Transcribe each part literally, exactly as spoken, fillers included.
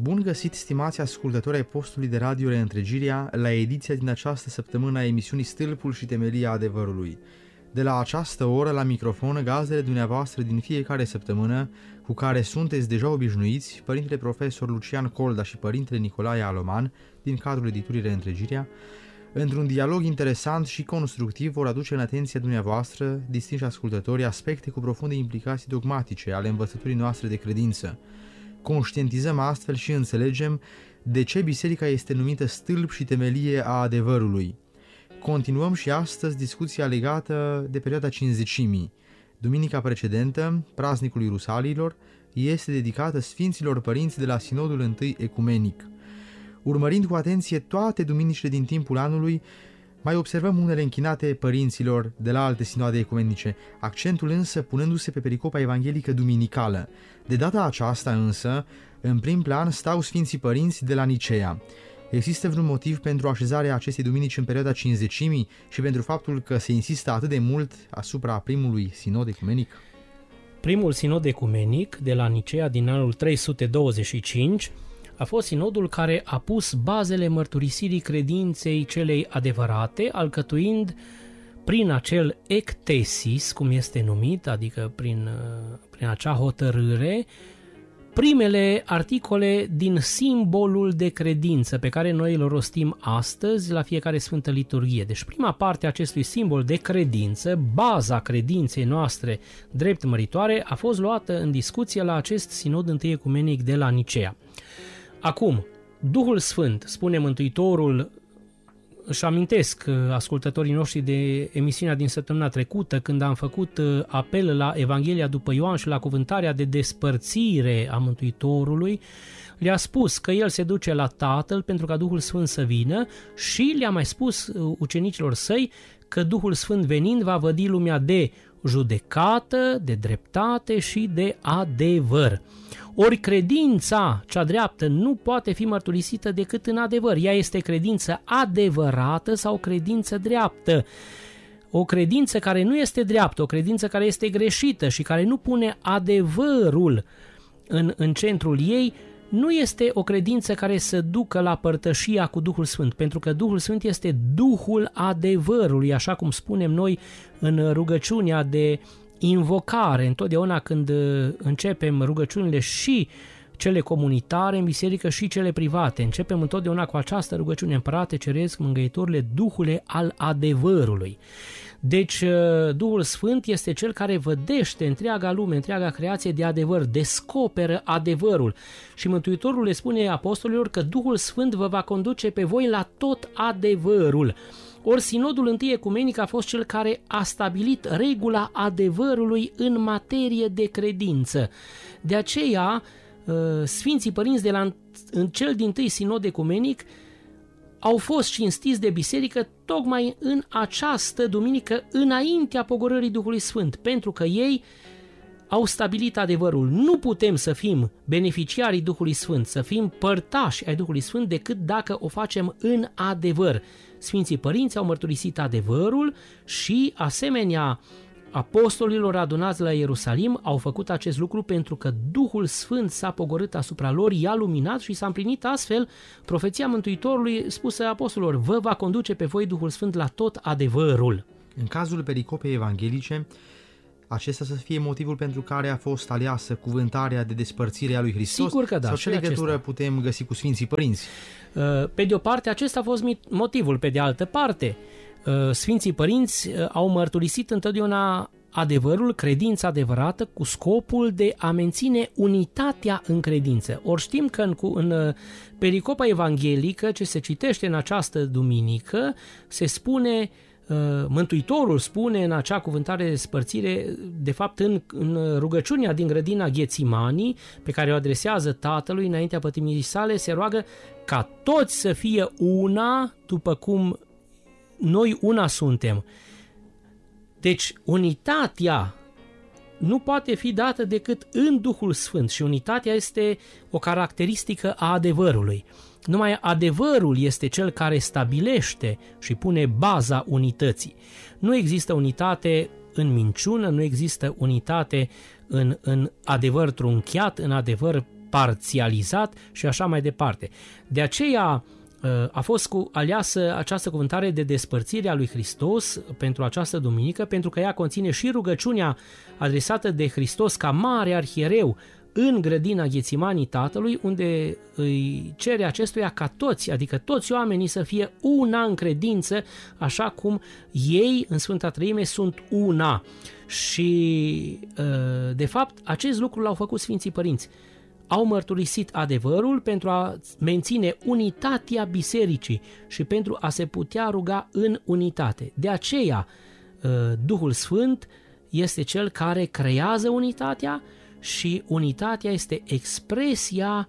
Bun găsit, stimați ascultători ai postului de radio Reîntregirea, la ediția din această săptămână a emisiunii Stâlpul și Temelia Adevărului. De la această oră, la microfon, gazdele dumneavoastră din fiecare săptămână, cu care sunteți deja obișnuiți, Părintele Profesor Lucian Colda și Părintele Nicolae Aloman, din cadrul editurii Reîntregirea, într-un dialog interesant și constructiv vor aduce în atenția dumneavoastră, distinși ascultători, aspecte cu profunde implicații dogmatice ale învățăturii noastre de credință. Conștientizăm astfel și înțelegem de ce biserica este numită stâlp și temelie a adevărului. Continuăm și astăzi discuția legată de perioada Cincizecimii. Duminica precedentă, praznicul Ierusalimilor, este dedicată Sfinților Părinți de la Sinodul întâi Ecumenic. Urmărind cu atenție toate duminicile din timpul anului, mai observăm unele închinate părinților de la alte sinoade ecumenice, accentul însă punându-se pe pericopa evanghelică duminicală. De data aceasta însă, în prim plan stau Sfinții Părinți de la Nicea. Există vreun motiv pentru așezarea acestei duminici în perioada Cincizecimii și pentru faptul că se insistă atât de mult asupra primului sinod ecumenic? Primul sinod ecumenic de la Nicea din anul trei sute douăzeci și cinci a fost sinodul care a pus bazele mărturisirii credinței celei adevărate, alcătuind prin acel ectesis, cum este numit, adică prin, prin acea hotărâre, primele articole din simbolul de credință pe care noi îl rostim astăzi la fiecare Sfântă Liturghie. Deci prima parte a acestui simbol de credință, baza credinței noastre drept măritoare, a fost luată în discuție la acest sinod întâi ecumenic de la Nicea. Acum, Duhul Sfânt, spune Mântuitorul, își amintesc ascultătorii noștri de emisiunea din săptămâna trecută, când am făcut apel la Evanghelia după Ioan și la cuvântarea de despărțire a Mântuitorului, le-a spus că El se duce la Tatăl pentru ca Duhul Sfânt să vină și le-a mai spus ucenicilor săi că Duhul Sfânt venind va vădi lumea de judecată, de dreptate și de adevăr. Ori credința cea dreaptă nu poate fi mărturisită decât în adevăr. Ea este credință adevărată sau credință dreaptă. O credință care nu este dreaptă, o credință care este greșită și care nu pune adevărul în, în centrul ei, nu este o credință care să ducă la părtășia cu Duhul Sfânt, pentru că Duhul Sfânt este Duhul adevărului, așa cum spunem noi în rugăciunea de invocare. Întotdeauna când începem rugăciunile și cele comunitare în biserică și cele private, începem întotdeauna cu această rugăciune: Împărate Ceresc, Mângâietorule, Duhule al adevărului. Deci Duhul Sfânt este Cel care vădește întreaga lume, întreaga creație de adevăr, descoperă adevărul. Și Mântuitorul le spune apostolilor că Duhul Sfânt vă va conduce pe voi la tot adevărul. Ori sinodul întâi ecumenic a fost cel care a stabilit regula adevărului în materie de credință. De aceea, Sfinții Părinți de la în cel dintâi sinod ecumenic au fost cinstiți de biserică tocmai în această duminică, înaintea pogorârii Duhului Sfânt, pentru că ei au stabilit adevărul. Nu putem să fim beneficiarii Duhului Sfânt, să fim părtași ai Duhului Sfânt, decât dacă o facem în adevăr. Sfinții Părinți au mărturisit adevărul și, asemenea apostolilor adunați la Ierusalim, au făcut acest lucru pentru că Duhul Sfânt s-a pogorât asupra lor, i-a luminat și s-a împlinit astfel profeția Mântuitorului spusă apostolilor: vă va conduce pe voi Duhul Sfânt la tot adevărul. În cazul pericopei evanghelice, acesta să fie motivul pentru care a fost aleasă cuvântarea de despărțire a lui Hristos? Sigur că da. Sau ce legătură acesta putem găsi cu Sfinții Părinți? Pe de o parte, acesta a fost motivul. Pe de altă parte, Sfinții Părinți au mărturisit întotdeauna adevărul, credința adevărată, cu scopul de a menține unitatea în credință. Ori știm că în, în pericopa evanghelică ce se citește în această duminică, se spune, Mântuitorul spune în acea cuvântare de despărțire, de fapt în, în rugăciunea din grădina Ghețimanii, pe care o adresează Tatălui înaintea pătimirii sale, se roagă ca toți să fie una, după cum noi una suntem. Deci unitatea nu poate fi dată decât în Duhul Sfânt și unitatea este o caracteristică a adevărului. Numai adevărul este cel care stabilește și pune baza unității. Nu există unitate în minciună, nu există unitate în, în adevăr trunchiat, în adevăr parțializat și așa mai departe. De aceea a fost cu aleasă această cuvântare de despărțire a lui Hristos pentru această duminică, pentru că ea conține și rugăciunea adresată de Hristos ca mare arhiereu în grădina Ghețimanii Tatălui, unde îi cere acestuia ca toți, adică toți oamenii să fie una în credință, așa cum ei în Sfânta Treime sunt una. Și de fapt acest lucru l-au făcut Sfinții Părinți. Au mărturisit adevărul pentru a menține unitatea bisericii și pentru a se putea ruga în unitate. De aceea, Duhul Sfânt este cel care creează unitatea și unitatea este expresia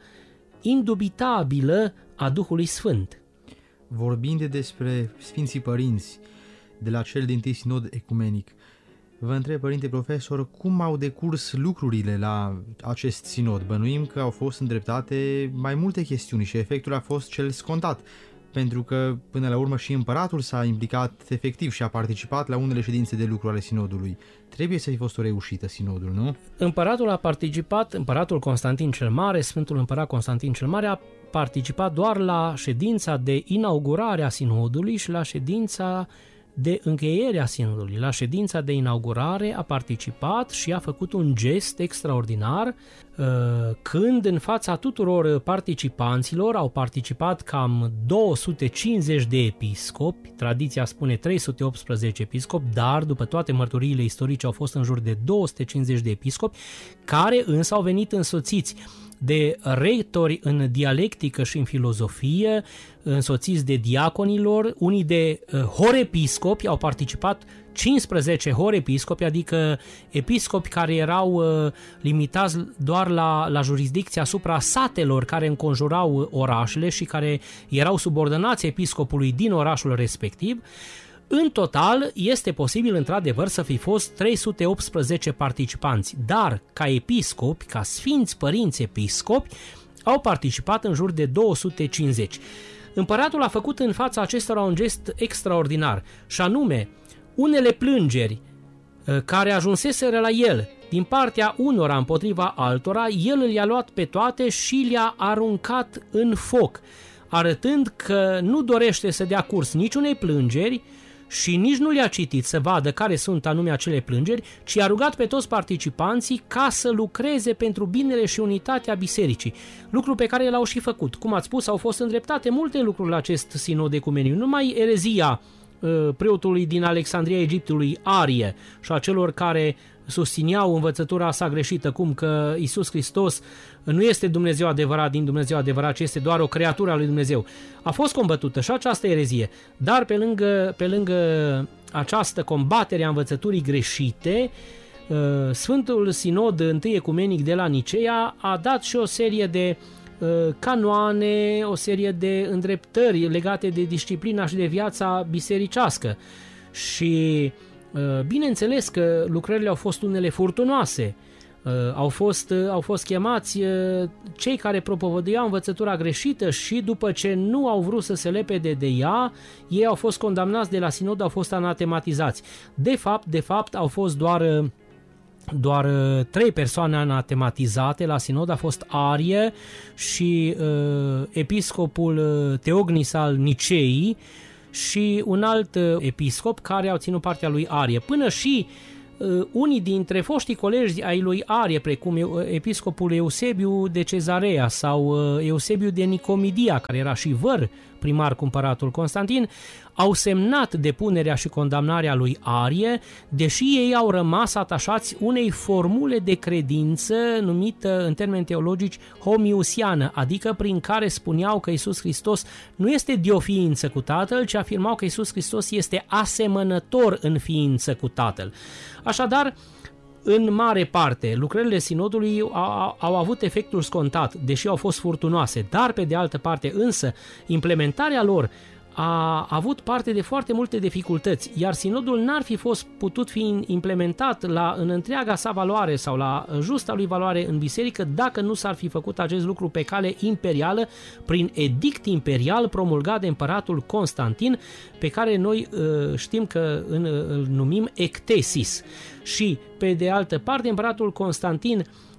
indubitabilă a Duhului Sfânt. Vorbind despre Sfinții Părinți de la cel dintâi sinod ecumenic, vă întreb, părinte profesor, cum au decurs lucrurile la acest sinod? Bănuim că au fost îndreptate mai multe chestiuni și efectul a fost cel scontat, pentru că până la urmă și împăratul s-a implicat efectiv și a participat la unele ședințe de lucru ale sinodului. Trebuie să fi fost o reușită sinodul, nu? Împăratul a participat, împăratul Constantin cel Mare, Sfântul Împărat Constantin cel Mare a participat doar la ședința de inaugurare a sinodului și la ședința de încheiere a sinodului. La ședința de inaugurare a participat și a făcut un gest extraordinar când în fața tuturor participanților au participat cam două sute cincizeci de episcopi, tradiția spune trei sute optsprezece episcopi, dar după toate mărturiile istorice au fost în jur de două sute cincizeci de episcopi, care însă au venit însoțiți de rectori în dialectică și în filozofie, însoțiți de diaconilor, unii de horepiscopi, au participat cincisprezece horepiscopi, adică episcopi care erau limitați doar la, la jurisdicția asupra satelor care înconjurau orașele și care erau subordonați episcopului din orașul respectiv. În total, este posibil într-adevăr să fi fost trei sute optsprezece participanți, dar ca episcopi, ca sfinți părinți episcopi, au participat în jur de două sute cincizeci. Împăratul a făcut în fața acestora un gest extraordinar, și anume, unele plângeri care ajunseseră la el din partea unora împotriva altora, el le-a luat pe toate și le-a aruncat în foc, arătând că nu dorește să dea curs niciunei plângeri și nici nu le-a citit să vadă care sunt anume acele plângeri, ci a rugat pe toți participanții ca să lucreze pentru binele și unitatea bisericii, lucru pe care l-au și făcut. Cum ați spus, au fost îndreptate multe lucruri la acest sinod ecumenic, numai erezia preotului din Alexandria Egiptului Arie și a celor care susțineau învățătura sa greșită, cum că Iisus Hristos nu este Dumnezeu adevărat din Dumnezeu adevărat, ci este doar o creatură a lui Dumnezeu. A fost combătută și această erezie, dar pe lângă, pe lângă această combatere a învățăturii greșite, Sfântul Sinod întâi ecumenic de la Nicea a dat și o serie de canoane, o serie de îndreptări legate de disciplina și de viața bisericească. Și bineînțeles că lucrările au fost unele furtunoase. Au fost, au fost chemați cei care propovăduiau învățătura greșită și după ce nu au vrut să se lepede de ea, ei au fost condamnați de la sinod, au fost anatematizați. De fapt, de fapt au fost doar doar trei persoane anatematizate la sinod, a fost Arie și uh, episcopul Teognis al Niceii și un alt episcop care au ținut partea lui Arie. Până și uh, unii dintre foștii colegi ai lui Arie, precum episcopul Eusebiu de Cezarea sau uh, Eusebiu de Nicomedia, care era și văr primar cu împăratul Constantin, au semnat depunerea și condamnarea lui Arie, deși ei au rămas atașați unei formule de credință numită în termeni teologici homiusiană, adică prin care spuneau că Iisus Hristos nu este de o ființă cu Tatăl, ci afirmau că Iisus Hristos este asemănător în ființă cu Tatăl. Așadar, în mare parte, lucrările sinodului au, au avut efectul scontat, deși au fost furtunoase, dar pe de altă parte însă, implementarea lor a avut parte de foarte multe dificultăți, iar sinodul n-ar fi fost putut fi implementat la, în întreaga sa valoare sau la justa lui valoare în biserică dacă nu s-ar fi făcut acest lucru pe cale imperială, prin edict imperial promulgat de împăratul Constantin, pe care noi uh, știm că în, îl numim ectesis. Și, pe de altă parte, împăratul Constantin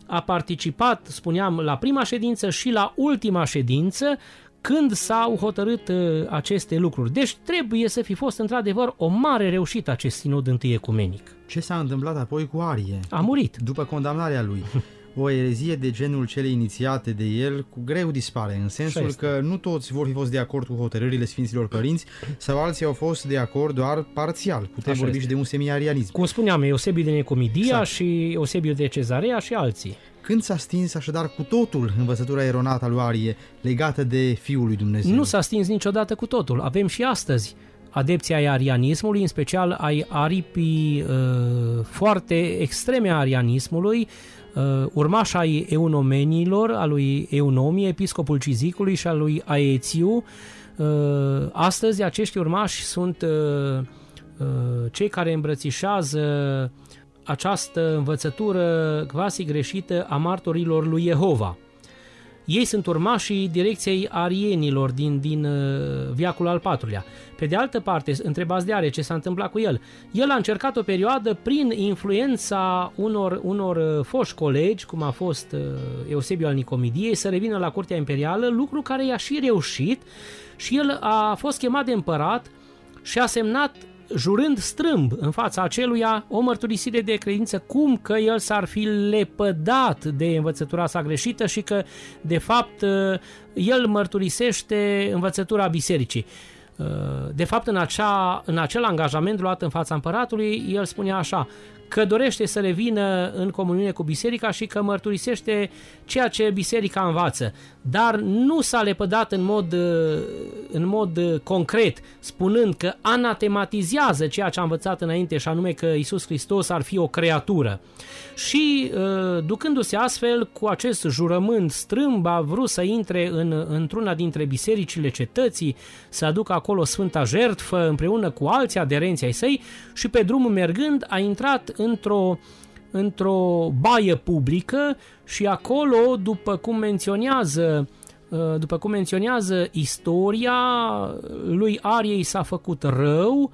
a participat, spuneam, la prima ședință și la ultima ședință, când s-au hotărât uh, aceste lucruri. Deci trebuie să fi fost într-adevăr o mare reușită acest sinod întâi ecumenic. Ce s-a întâmplat apoi cu Arie? A murit. După condamnarea lui. O erezie de genul cele inițiate de el cu greu dispare, în sensul că nu toți vor fi fost de acord cu hotărârile Sfinților Părinți sau alții au fost de acord doar parțial. Putem Așa vorbi este. și de un semiarianism. Cum spuneam, Eusebiu de Nicomedia Exact. și Eusebiu de Cezarea și alții. Când s-a stins așadar cu totul învățătura eronată a lui Arie legată de Fiul lui Dumnezeu? Nu s-a stins niciodată cu totul. Avem și astăzi adepții ai arianismului, în special ai aripii uh, foarte extreme a arianismului, uh, urmași ai eunomenilor, a lui Eunomie, episcopul Cizicului și a lui Aețiu. Uh, astăzi acești urmași sunt uh, uh, cei care îmbrățișează această învățătură quasi greșită a martorilor lui Jehova. Ei sunt urmașii direcției arienilor din, din uh, veacul al patrulea. Pe de altă parte, întrebați de Arie ce s-a întâmplat cu el. El a încercat o perioadă prin influența unor, unor uh, foști colegi, cum a fost uh, Eusebiu al Nicomidiei, să revină la curtea imperială, lucru care i-a și reușit și el a fost chemat de împărat și a semnat jurând strâmb în fața aceluia o mărturisire de credință, cum că el s-ar fi lepădat de învățătura sa greșită și că, de fapt, el mărturisește învățătura bisericii. De fapt, în, acea, în acel angajament luat în fața împăratului, el spunea așa, că dorește să revină în comuniune cu biserica și că mărturisește ceea ce biserica învață, dar nu s-a lepădat în mod, în mod concret, spunând că anatematizează ceea ce a învățat înainte, și anume că Iisus Hristos ar fi o creatură. Și ducându-se astfel cu acest jurământ strâmb, a vrut să intre în, într-una dintre bisericile cetății, să aducă acolo Sfânta Jertfă împreună cu alții aderenți ai săi și pe drumul mergând a intrat într-o, într-o baie publică și acolo, după cum menționează după cum menționează istoria, lui Arie s-a făcut rău,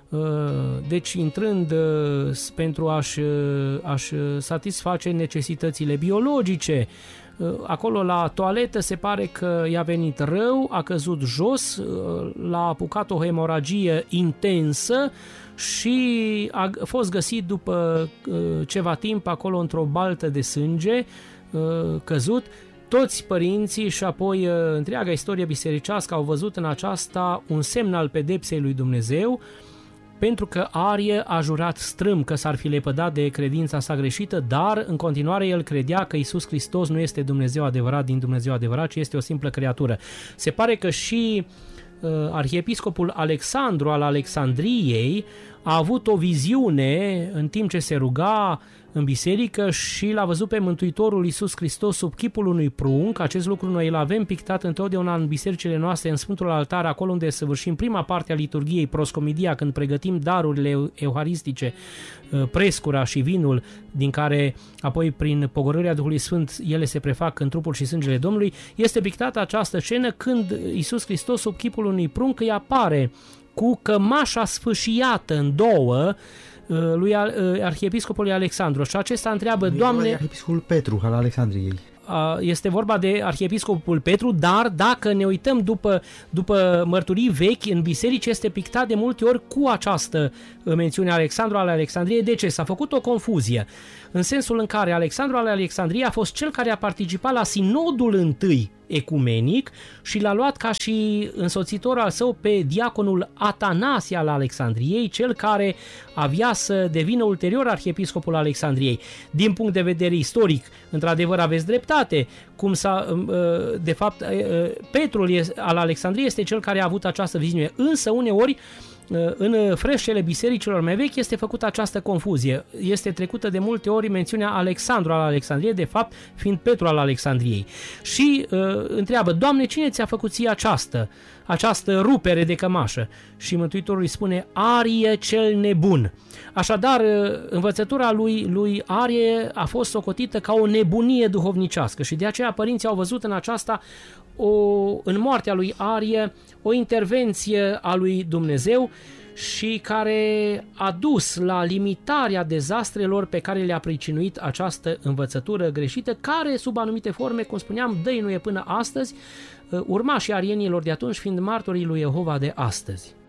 deci intrând pentru a-și, a-și satisface necesitățile biologice. Acolo la toaletă se pare că i-a venit rău, a căzut jos, l-a apucat o hemoragie intensă și a fost găsit după ceva timp acolo într-o baltă de sânge, căzut. Toți părinții și apoi întreaga istorie bisericească au văzut în aceasta un semn al pedepsei lui Dumnezeu, pentru că Arie a jurat strâmb că s-ar fi lepădat de credința sa greșită, dar în continuare el credea că Iisus Hristos nu este Dumnezeu adevărat din Dumnezeu adevărat, ci este o simplă creatură. Se pare că și uh, arhiepiscopul Alexandru al Alexandriei a avut o viziune în timp ce se ruga în biserică și l-a văzut pe Mântuitorul Iisus Hristos sub chipul unui prunc. Acest lucru noi îl avem pictat întotdeauna în bisericile noastre, în Sfântul Altar, acolo unde săvârșim prima parte a liturghiei, proscomidia, când pregătim darurile euharistice, prescura și vinul, din care apoi prin pogorârea Duhului Sfânt ele se prefac în trupul și sângele Domnului. Este pictată această scenă când Iisus Hristos sub chipul unui prunc îi apare cu cămașa sfâșiată în două lui arhiepiscopului Alexandru și acesta întreabă, Doamne... Arhiepiscopul Petru al Alexandriei. Este vorba de arhiepiscopul Petru, dar dacă ne uităm după, după mărturii vechi, în biserici este pictat de multe ori cu această mențiune Alexandru al Alexandriei. De ce? S-a făcut o confuzie, în sensul în care Alexandru al Alexandriei a fost cel care a participat la sinodul întâi ecumenic și l-a luat ca și însoțitor al său pe diaconul Atanasie al Alexandriei, cel care avea să devină ulterior arhiepiscopul Alexandriei. Din punct de vedere istoric, într-adevăr aveți dreptate, cum s-a, de fapt Petrul al Alexandriei este cel care a avut această viziune, însă uneori în freșele bisericilor mai vechi este făcută această confuzie. Este trecută de multe ori mențiunea Alexandru al Alexandriei, de fapt fiind Petru al Alexandriei. Și uh, întreabă, Doamne, cine ți-a făcut ție această, această rupere de cămașă? Și Mântuitorul îi spune, Arie cel nebun. Așadar, învățătura lui, lui Arie a fost socotită ca o nebunie duhovnicească și de aceea părinții au văzut în aceasta, o, în moartea lui Arie, o intervenție a lui Dumnezeu și care a dus la limitarea dezastrelor pe care le-a pricinuit această învățătură greșită, care, sub anumite forme, cum spuneam, dăinuie până astăzi, urmașii arienilor de atunci fiind martorii lui Jehova de astăzi.